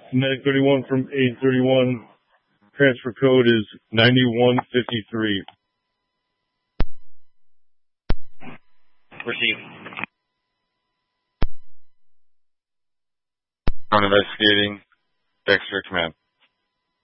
Medic 31 from 831. Transfer code is 9153. Receive. I'm investigating. Thanks for your command.